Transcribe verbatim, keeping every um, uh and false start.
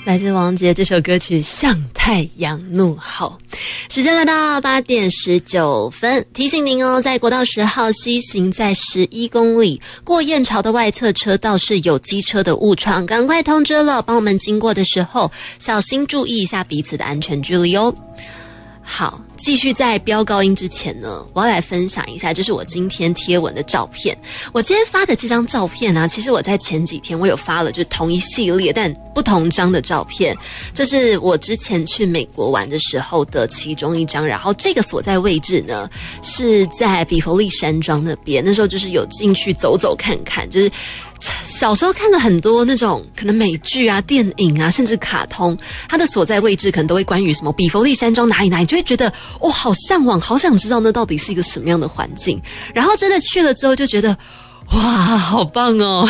来自王杰这首歌曲《向太阳怒吼》。时间来到八点十九分，提醒您哦，在国道十号西行在十一公里过燕巢的外侧车道是有机车的误闯，赶快通知了，帮我们经过的时候小心注意一下彼此的安全距离哦。好，继续在飙高音之前呢，我要来分享一下，就是我今天贴文的照片。我今天发的这张照片啊，其实我在前几天我有发了，就是同一系列但不同张的照片。这是我之前去美国玩的时候的其中一张，然后这个所在位置呢是在比佛利山庄那边，那时候就是有进去走走看看，就是小时候看了很多那种可能美剧啊、电影啊，甚至卡通，它的所在位置可能都会关于什么比佛利山庄哪里哪里，就会觉得哇、哦，好向往，好想知道那到底是一个什么样的环境。然后真的去了之后就觉得哇，好棒哦！